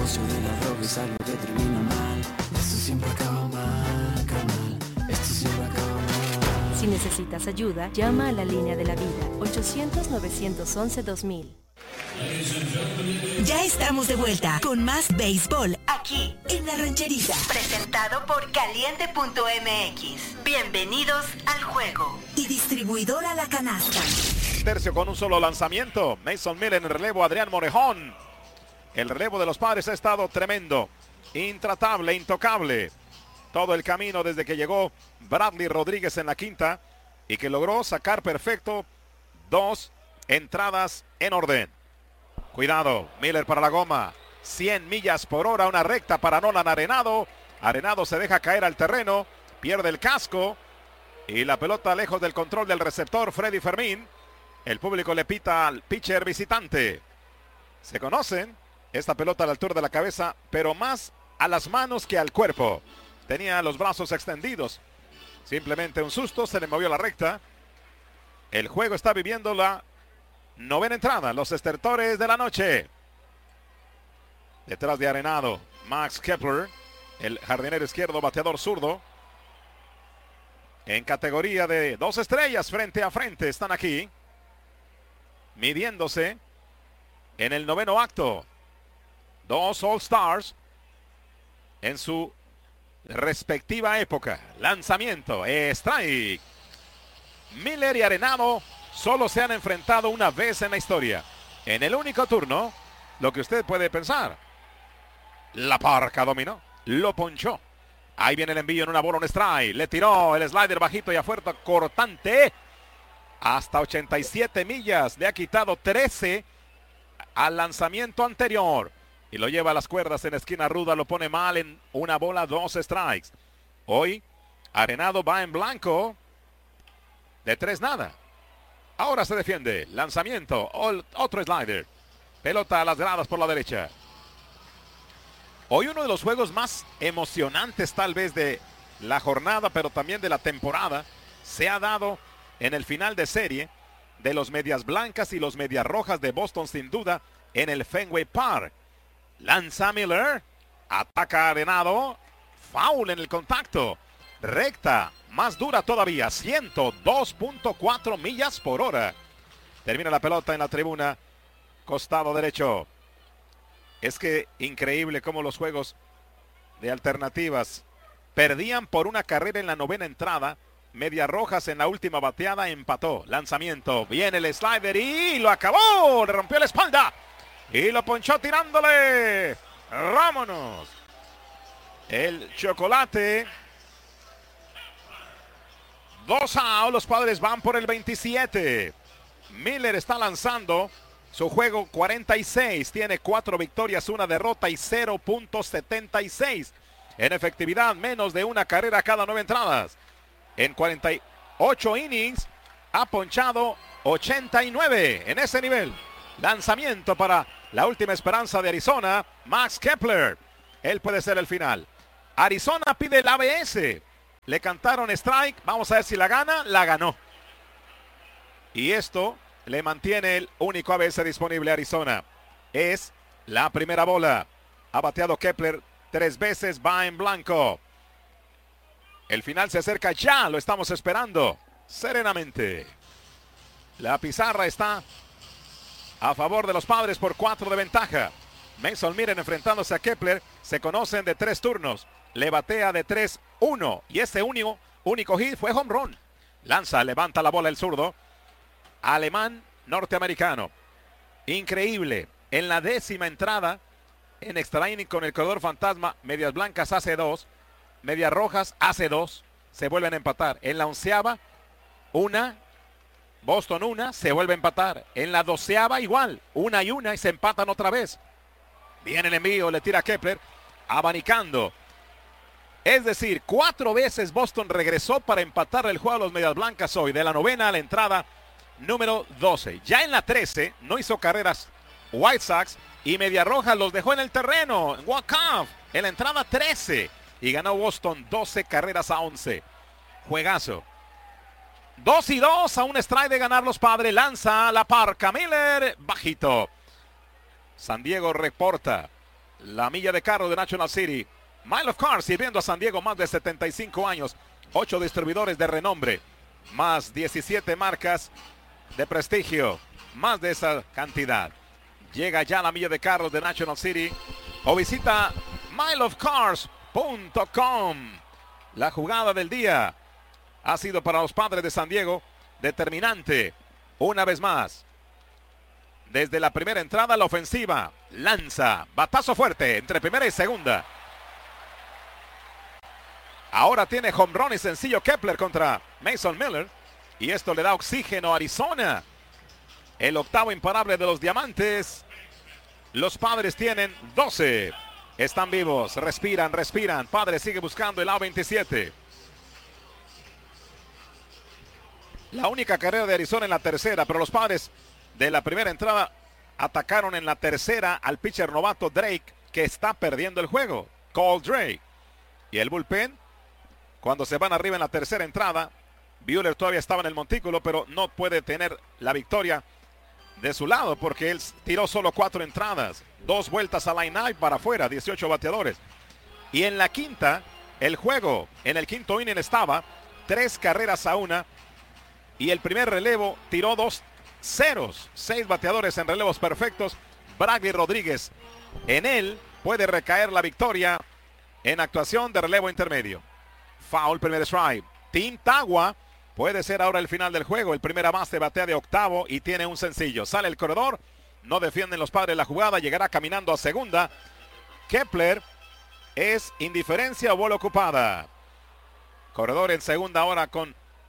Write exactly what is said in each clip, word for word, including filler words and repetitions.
negocio de la droga es algo que termina mal. Esto siempre acaba mal, carnal. Esto siempre acaba mal. Si necesitas ayuda, llama a la línea de la vida, ochocientos, novecientos once, dos mil. Ya estamos de vuelta con más béisbol aquí en La Rancherita. Presentado por Caliente punto M X. Bienvenidos al juego. Y distribuidora La Canasta. Tercio con un solo lanzamiento. Mason Miller en relevo, Adrián Morejón. El relevo de los Padres ha estado tremendo. Intratable, intocable. Todo el camino desde que llegó Bradley Rodríguez en la quinta y que logró sacar perfecto dos entradas en orden. Cuidado, Miller para la goma. cien millas por hora, una recta para Nolan Arenado. Arenado se deja caer al terreno, pierde el casco y la pelota lejos del control del receptor Freddy Fermín. El público le pita al pitcher visitante. Se conocen, esta pelota a la altura de la cabeza, pero más a las manos que al cuerpo. Tenía los brazos extendidos. Simplemente un susto, se le movió la recta. El juego está viviendo la novena entrada, los estertores de la noche. Detrás de Arenado, Max Kepler, el jardinero izquierdo, bateador zurdo. En categoría de dos estrellas, frente a frente, están aquí. Midiéndose en el noveno acto. Dos All-Stars en su respectiva época. Lanzamiento, strike. Miller y Arenado solo se han enfrentado una vez en la historia. En el único turno, lo que usted puede pensar. La Parca dominó, lo ponchó. Ahí viene el envío en una bola, un strike. Le tiró el slider bajito y a fuerte cortante. Hasta ochenta y siete millas. Le ha quitado trece al lanzamiento anterior. Y lo lleva a las cuerdas en esquina ruda. Lo pone mal en una bola, dos strikes. Hoy, Arenado va en blanco. De tres nada. Ahora se defiende. Lanzamiento. Otro slider. Pelota a las gradas por la derecha. Hoy uno de los juegos más emocionantes tal vez de la jornada, pero también de la temporada, se ha dado en el final de serie de los Medias Blancas y los Medias Rojas de Boston, sin duda, en el Fenway Park. Lanza Miller. Ataca Arenado. Foul en el contacto. Recta. Más dura todavía, ciento dos punto cuatro millas por hora. Termina la pelota en la tribuna, costado derecho. Es que increíble cómo los juegos de alternativas perdían por una carrera en la novena entrada. Medias Rojas en la última bateada empató. Lanzamiento, viene el slider y lo acabó. Le rompió la espalda y lo ponchó tirándole. ¡Vámonos! El chocolate. Dos a los Padres van por el veintisiete. Miller está lanzando su juego cuarenta y seis. Tiene cuatro victorias, una derrota y cero punto setenta y seis. En efectividad, menos de una carrera cada nueve entradas. En cuarenta y ocho innings, ha ponchado ochenta y nueve en ese nivel. Lanzamiento para la última esperanza de Arizona, Max Kepler. Él puede ser el final. Arizona pide el A B S. Le cantaron strike, vamos a ver si la gana, la ganó. Y esto le mantiene el único A B S disponible a Arizona. Es la primera bola. Ha bateado Kepler tres veces, va en blanco. El final se acerca ya, lo estamos esperando serenamente. La pizarra está a favor de los Padres por cuatro de ventaja. Mason Miller enfrentándose a Kepler, se conocen de tres turnos. Le batea de tres uno y ese único, único hit fue home run. Lanza, levanta la bola el zurdo. Alemán norteamericano. Increíble. En la décima entrada, en extra inning con el corredor fantasma, Medias Blancas hace dos. Medias Rojas hace dos. Se vuelven a empatar. En la onceava, una. Boston una, se vuelve a empatar. En la doceava igual. Una y una y se empatan otra vez. Viene el envío, le tira a Kepler. Abanicando. Es decir, cuatro veces Boston regresó para empatar el juego a los Medias Blancas hoy. De la novena a la entrada número doce. Ya en la trece no hizo carreras White Sox y Medias Rojas los dejó en el terreno. En walk-off en la entrada trece. Y ganó Boston doce carreras a once. Juegazo. dos y dos a un strike de ganar los Padres. Lanza la Parca Miller. Bajito. San Diego reporta. la milla de carro de National City. Mile of Cars sirviendo a San Diego más de setenta y cinco años. ocho distribuidores de renombre. Más diecisiete marcas de prestigio. Más de esa cantidad. Llega ya la milla de carros de National City. O visita mile of cars punto com. La jugada del día ha sido para los Padres de San Diego determinante. Una vez más. Desde la primera entrada, la ofensiva lanza. Batazo fuerte entre primera y segunda. Ahora tiene home run y sencillo Kepler contra Mason Miller. Y esto le da oxígeno a Arizona. El octavo imparable de los Diamantes. Los Padres tienen doce. Están vivos, respiran, respiran. Padres sigue buscando el A veintisiete. La única carrera de Arizona en la tercera, pero los Padres de la primera entrada atacaron en la tercera al pitcher novato Drake, que está perdiendo el juego. Cole Drake. Y el bullpen, cuando se van arriba en la tercera entrada, Buehler todavía estaba en el montículo, pero no puede tener la victoria de su lado porque él tiró solo cuatro entradas. Dos vueltas a line-out para afuera, dieciocho bateadores. Y en la quinta, el juego en el quinto inning estaba tres carreras a una. Y el primer relevo tiró dos ceros. Seis bateadores en relevos perfectos. Bradley Rodríguez. En él puede recaer la victoria en actuación de relevo intermedio. Foul, primer strike. Tim Tagua puede ser ahora el final del juego. El primera base batea de octavo y tiene un sencillo. Sale el corredor. No defienden los Padres la jugada. Llegará caminando a segunda. Kepler es indiferencia o bola ocupada. Corredor en segunda ahora con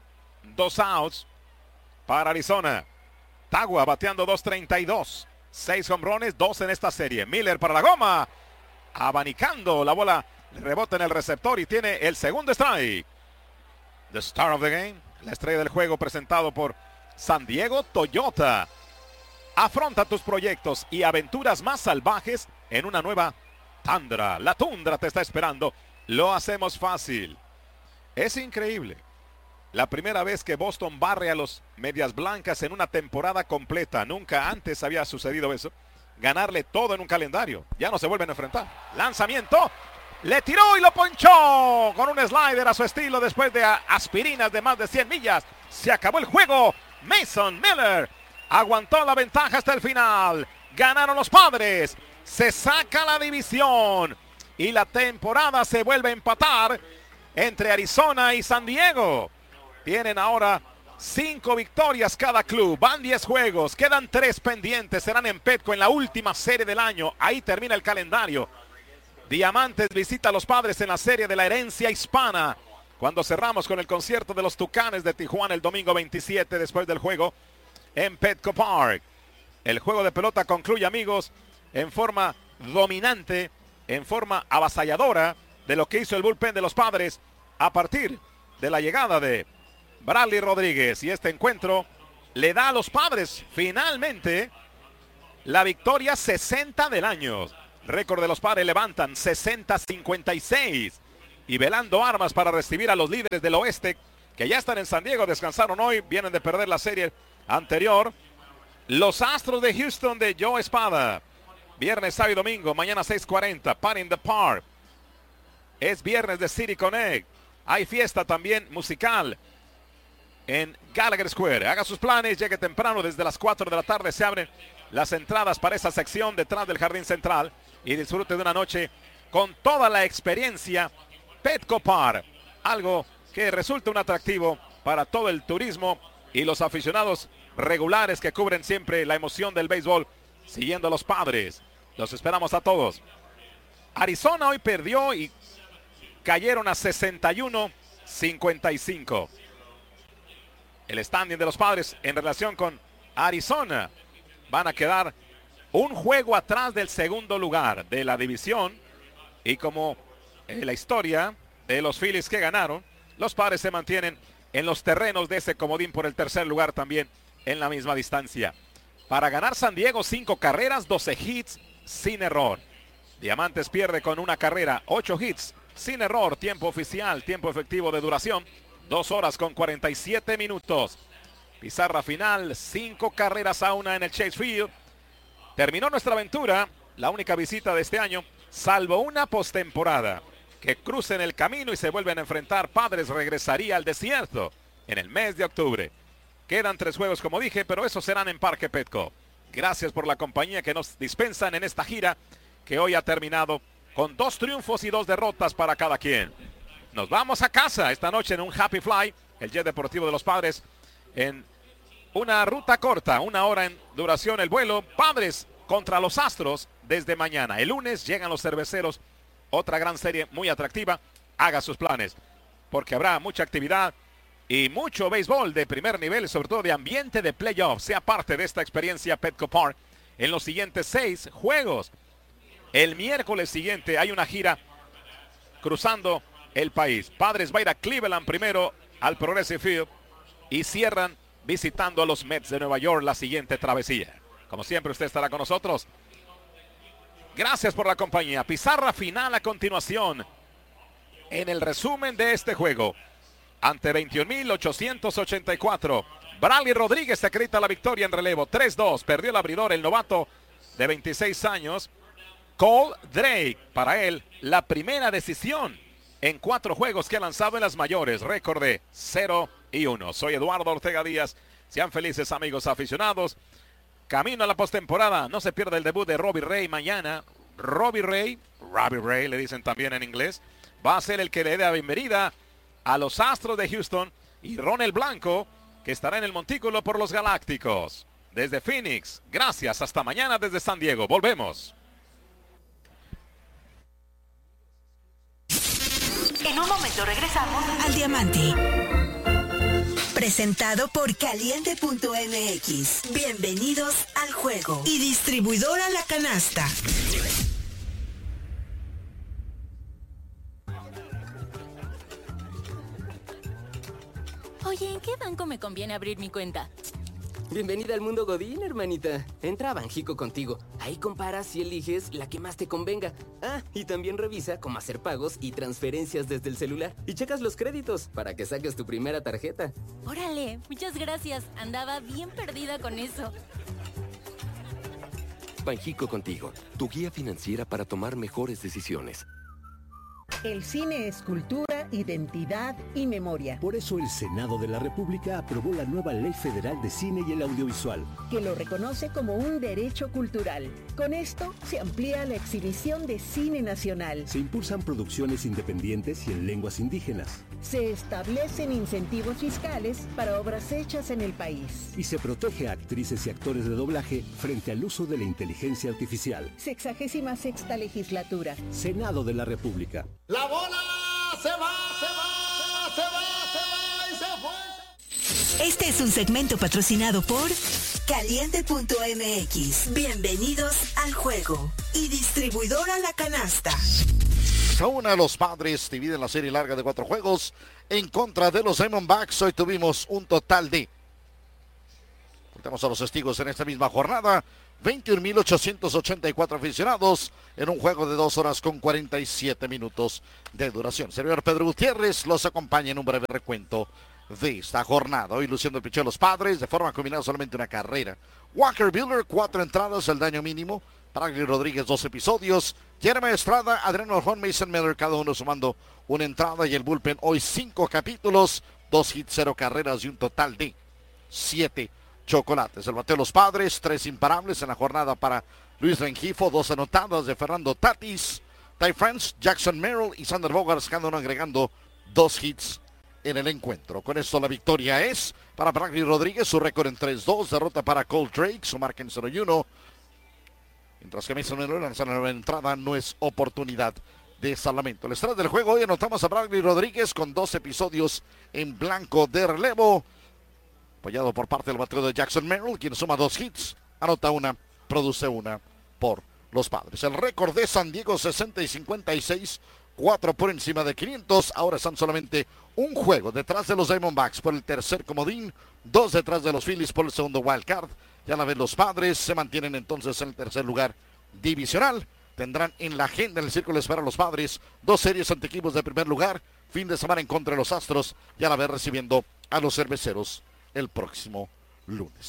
dos outs para Arizona. Tagua bateando dos treinta y dos. Seis hombrones, dos en esta serie. Miller para la goma. Abanicando la bola. Rebota en el receptor y tiene el segundo strike. The star of the game. La estrella del juego presentado por San Diego Toyota. Afronta tus proyectos y aventuras más salvajes en una nueva Tundra. La Tundra te está esperando. Lo hacemos fácil. Es increíble. La primera vez que Boston barre a los Medias Blancas en una temporada completa. Nunca antes había sucedido eso. Ganarle todo en un calendario. Ya no se vuelven a enfrentar. Lanzamiento. Le tiró y lo ponchó con un slider a su estilo después de aspirinas de más de cien millas. Se acabó el juego. Mason Miller aguantó la ventaja hasta el final. Ganaron los Padres. Se saca la división. Y la temporada se vuelve a empatar entre Arizona y San Diego. Tienen ahora cinco victorias cada club. Van diez juegos. Quedan tres pendientes. Serán en Petco en la última serie del año. Ahí termina el calendario. Diamantes visita a los Padres en la serie de la herencia hispana. Cuando cerramos con el concierto de los Tucanes de Tijuana el domingo veintisiete después del juego en Petco Park. El juego de pelota concluye, amigos, en forma dominante, en forma avasalladora de lo que hizo el bullpen de los Padres a partir de la llegada de Bradley Rodríguez. Y este encuentro le da a los Padres finalmente la victoria sesenta del año. Récord de los Padres levantan sesenta cincuenta y seis. Y velando armas para recibir a los líderes del oeste que ya están en San Diego. Descansaron hoy, vienen de perder la serie anterior. Los Astros de Houston de Joe Espada. Viernes, sábado y domingo, mañana seis cuarenta. Party in the Park. Es viernes de City Connect. Hay fiesta también musical en Gallagher Square. Haga sus planes, llegue temprano. Desde las cuatro de la tarde se abren las entradas para esa sección detrás del Jardín Central. Y disfrute de una noche con toda la experiencia Petco Park. Algo que resulta un atractivo para todo el turismo y los aficionados regulares que cubren siempre la emoción del béisbol siguiendo a los Padres. Los esperamos a todos. Arizona hoy perdió y cayeron a sesenta y uno cincuenta y cinco. El standing de los Padres en relación con Arizona van a quedar un juego atrás del segundo lugar de la división. Y como en la historia de los Phillies que ganaron, los Padres se mantienen en los terrenos de ese comodín por el tercer lugar también en la misma distancia. Para ganar San Diego, cinco carreras, doce hits sin error. Diamantes pierde con una carrera, ocho hits sin error. Tiempo oficial, tiempo efectivo de duración, dos horas con cuarenta y siete minutos. Pizarra final, cinco carreras a una en el Chase Field. Terminó nuestra aventura la única visita de este año, salvo una postemporada. Que crucen el camino y se vuelven a enfrentar. Padres regresaría al desierto en el mes de octubre. Quedan tres juegos, como dije, pero esos serán en Parque Petco. Gracias por la compañía que nos dispensan en esta gira, que hoy ha terminado con dos triunfos y dos derrotas para cada quien. Nos vamos a casa esta noche en un Happy Fly, el jet deportivo de los Padres, en una ruta corta, una hora en duración el vuelo. Padres contra los Astros desde mañana. El lunes llegan los Cerveceros. Otra gran serie muy atractiva. Haga sus planes, porque habrá mucha actividad y mucho béisbol de primer nivel, sobre todo de ambiente de playoff. Sea parte de esta experiencia Petco Park en los siguientes seis juegos. El miércoles siguiente hay una gira cruzando el país. Padres va a ir a Cleveland primero, al Progressive Field, y cierran visitando a los Mets de Nueva York la siguiente travesía. Como siempre, usted estará con nosotros. Gracias por la compañía. Pizarra final a continuación en el resumen de este juego. Ante veintiún mil ochocientos ochenta y cuatro. Bradley Rodríguez se acredita la victoria en relevo. tres dos. Perdió el abridor, el novato de veintiséis años. Cole Drake. Para él, la primera decisión en cuatro juegos que ha lanzado en las mayores. Récord de cero y uno. Soy Eduardo Ortega Díaz. Sean felices, amigos aficionados. Camino a la postemporada. No se pierda el debut de Robbie Ray mañana. Robbie Ray, Robbie Ray le dicen también en inglés, va a ser el que le dé la bienvenida a los Astros de Houston, y Ronald Blanco, que estará en el montículo por los Galácticos. Desde Phoenix, gracias, hasta mañana desde San Diego. Volvemos. En un momento regresamos al Diamante. Presentado por Caliente punto M X. Bienvenidos al juego. Y distribuidora La Canasta. Oye, ¿en qué banco me conviene abrir mi cuenta? Bienvenida al mundo Godín, hermanita. Entra a Banjico Contigo. Ahí comparas y eliges la que más te convenga. Ah, y también revisa cómo hacer pagos y transferencias desde el celular. Y checas los créditos para que saques tu primera tarjeta. Órale, muchas gracias. Andaba bien perdida con eso. Banjico Contigo, tu guía financiera para tomar mejores decisiones. El cine es cultura, identidad y memoria. Por eso el Senado de la República aprobó la nueva Ley Federal de Cine y el Audiovisual, que lo reconoce como un derecho cultural. Con esto se amplía la exhibición de cine nacional. Se impulsan producciones independientes y en lenguas indígenas. Se establecen incentivos fiscales para obras hechas en el país. Y se protege a actrices y actores de doblaje frente al uso de la inteligencia artificial. Sexagésima sexta legislatura. Senado de la República. La bola se va, se va, se va, se va y se fue. Este es un segmento patrocinado por Caliente punto M X. Bienvenidos al juego. Y distribuidora La Canasta. Aún a los Padres dividen la serie larga de cuatro juegos en contra de los Diamondbacks. Hoy tuvimos un total de, contamos a los testigos en esta misma jornada, veintiún mil ochocientos ochenta y cuatro aficionados en un juego de dos horas con cuarenta y siete minutos de duración. Servidor Pedro Gutiérrez los acompaña en un breve recuento de esta jornada. Hoy luciendo el picheo de los Padres de forma combinada solamente una carrera. Walker Buehler, cuatro entradas, el daño mínimo. Bradley Rodríguez, dos episodios. Jeremy Estrada, Adriano Orjón, Mason Miller, cada uno sumando una entrada, y el bullpen hoy cinco capítulos, dos hits, cero carreras y un total de siete chocolates. El bateo de los Padres, tres imparables en la jornada para Luis Rengifo, dos anotadas de Fernando Tatis, Ty France, Jackson Merrill y Sander Bogaerts, cada uno agregando dos hits en el encuentro. Con esto la victoria es para Bradley Rodríguez, su récord en tres dos, derrota para Cole Drake, su marca en cero y uno. Mientras que Mason Miller lanza la nueva entrada, no es oportunidad de salvamento. El estrés del juego hoy anotamos a Bradley Rodríguez con dos episodios en blanco de relevo, apoyado por parte del bateo de Jackson Merrill, quien suma dos hits, anota una, produce una por los Padres. El récord de San Diego, sesenta y cincuenta y seis, cuatro por encima de quinientos. Ahora están solamente un juego detrás de los Diamondbacks por el tercer comodín, dos detrás de los Phillies por el segundo wild card. Ya la ven, los Padres se mantienen entonces en el tercer lugar divisional. Tendrán en la agenda, en el círculo de espera, los Padres dos series ante equipos de primer lugar. Fin de semana en contra de los Astros. Ya la ven recibiendo a los Cerveceros el próximo lunes.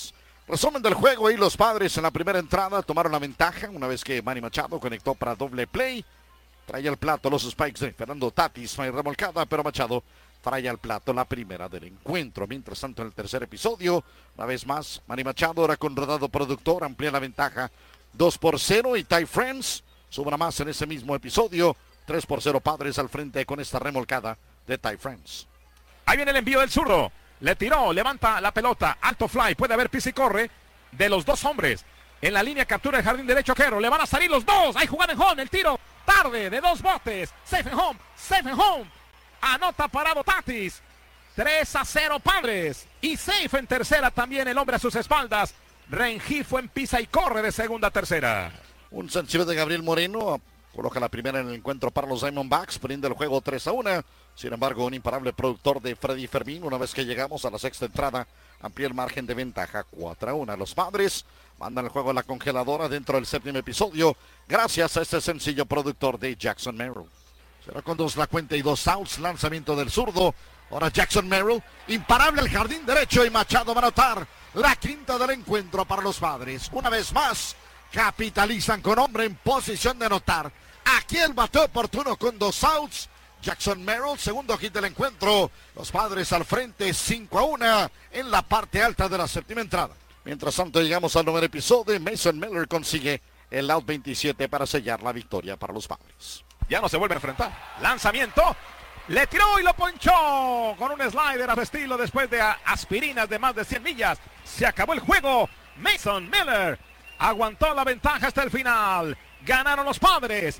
Resumen del juego, y los Padres en la primera entrada tomaron la ventaja una vez que Manny Machado conectó para doble play. Trae al plato los spikes de Fernando Tatis, no hay remolcada, pero Machado trae al plato la primera del encuentro. Mientras tanto, en el tercer episodio, una vez más, Manny Machado ahora con rodado productor amplía la ventaja dos por cero, y Ty France suma más en ese mismo episodio. tres por cero Padres al frente con esta remolcada de Ty France. Ahí viene el envío del zurdo. Le tiró, levanta la pelota, alto fly, puede haber pisa y corre de los dos hombres. En la línea captura el jardín derecho Quero, le van a salir los dos, hay jugada en home, el tiro tarde de dos botes, safe en home, safe en home. Anota parado Tatis, tres a cero Padres, y safe en tercera también el hombre a sus espaldas. Rengifo en pisa y corre de segunda a tercera. Un sencillo de Gabriel Moreno coloca la primera en el encuentro para los Diamondbacks, poniendo el juego tres a uno. Sin embargo, un imparable productor de Freddy Fermín, una vez que llegamos a la sexta entrada, amplía el margen de ventaja cuatro a uno. Los Padres mandan el juego a la congeladora dentro del séptimo episodio, gracias a este sencillo productor de Jackson Merrill. Será con dos la cuenta y dos outs, lanzamiento del zurdo. Ahora Jackson Merrill, imparable al jardín derecho, y Machado va a anotar la quinta del encuentro para los Padres. Una vez más, capitalizan con hombre en posición de anotar. Aquí el bateo oportuno con dos outs. Jackson Merrill, segundo hit del encuentro. Los Padres al frente, cinco a uno en la parte alta de la séptima entrada. Mientras tanto, llegamos al noveno episodio. Mason Miller consigue el out veintisiete para sellar la victoria para los Padres. Ya no se vuelve a enfrentar. Lanzamiento. Le tiró y lo ponchó con un slider a su estilo después de aspirinas de más de cien millas. Se acabó el juego. Mason Miller aguantó la ventaja hasta el final. Ganaron los Padres.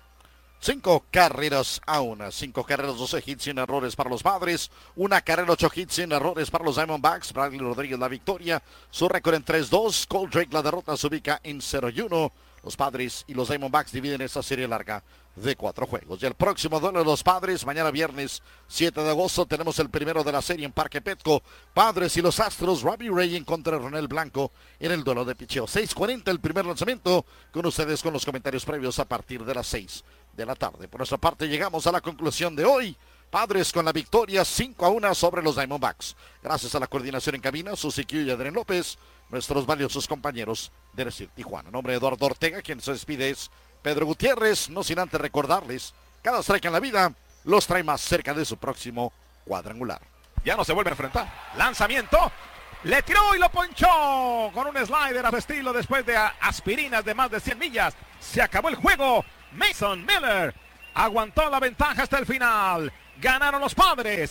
Cinco carreras a una. Cinco carreras, doce hits sin errores para los Padres. Una carrera, ocho hits sin errores para los Diamondbacks. Bradley Rodríguez la victoria. Su récord en tres dos. Cole Drake la derrota se ubica en cero y uno. Los Padres y los Diamondbacks dividen esta serie larga de cuatro juegos. Y el próximo duelo de los Padres, mañana viernes siete de agosto, tenemos el primero de la serie en Parque Petco. Padres y los Astros, Robbie Ray en contra de Ronel Blanco en el duelo de picheo. seis cuarenta el primer lanzamiento, con ustedes con los comentarios previos a partir de las seis de la tarde. Por nuestra parte, llegamos a la conclusión de hoy. Padres con la victoria cinco a uno sobre los Diamondbacks. Gracias a la coordinación en cabina, Susi Q y Adrián López, nuestros valiosos compañeros de Decir Tijuana. En nombre de Eduardo Ortega, quien se despide es Pedro Gutiérrez, no sin antes recordarles, cada strike en la vida los trae más cerca de su próximo cuadrangular. Ya no se vuelve a enfrentar. Lanzamiento. Le tiró y lo ponchó con un slider a su estilo después de aspirinas de más de cien millas. Se acabó el juego. Mason Miller aguantó la ventaja hasta el final. Ganaron los Padres.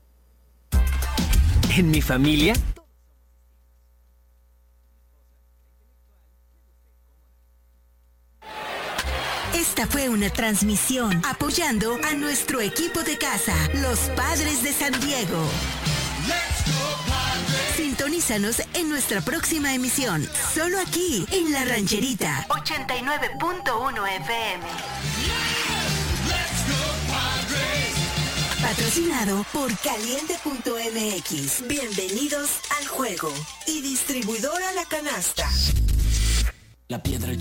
En mi familia... Esta fue una transmisión apoyando a nuestro equipo de casa, los Padres de San Diego. Sintonízanos en nuestra próxima emisión, solo aquí en La Rancherita ochenta y nueve punto uno F M. Patrocinado por Caliente punto M X. Bienvenidos al juego. Y distribuidora La Canasta. La piedra